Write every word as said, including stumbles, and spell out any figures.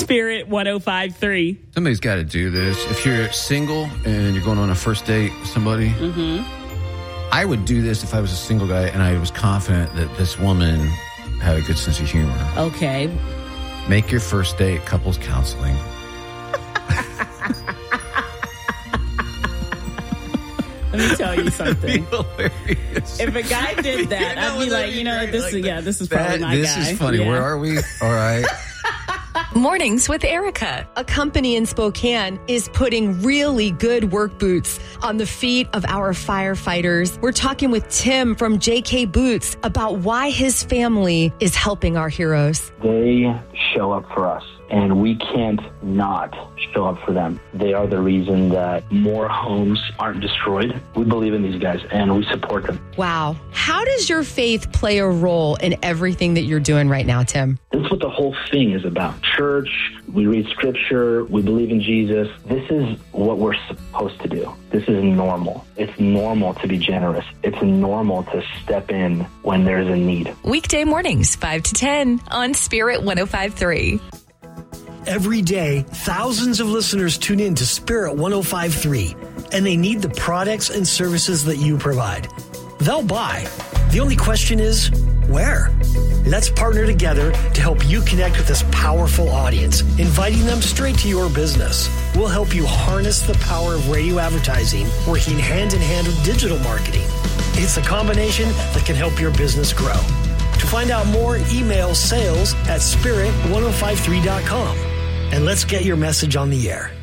Spirit one oh five point three. Somebody's got to do this. If you're single and you're going on a first date with somebody, mm-hmm. I would do this if I was a single guy and I was confident that this woman had a good sense of humor. Okay. Make your first date couples counseling. Let me tell you something. If a guy did that, you know, I'd be like, you know, great. this like is, that, yeah, this is probably that, my this guy. This is funny. Yeah. Where are we? All right. Mornings with Erica. A company in Spokane is putting really good work boots on the feet of our firefighters. We're talking with Tim from J K Boots about why his family is helping our heroes. They show up for us, and we can't not show up for them. They are the reason that more homes aren't destroyed. We believe in these guys, and we support them. Wow. How does your faith play a role in everything that you're doing right now, Tim? That's what the whole thing is about. Church, we read scripture, we believe in Jesus. This is what we're supposed to do. This is normal. It's normal to be generous. It's normal to step in when there's a need. Weekday mornings, five to ten on Spirit one oh five point three. Every day, thousands of listeners tune in to Spirit one oh five point three, and they need the products and services that you provide. They'll buy. The only question is, where? Let's partner together to help you connect with this powerful audience, inviting them straight to your business. We'll help you harness the power of radio advertising, working hand in hand with digital marketing. It's a combination that can help your business grow. To find out more, email sales at spirit ten fifty-three dot com. And let's get your message on the air.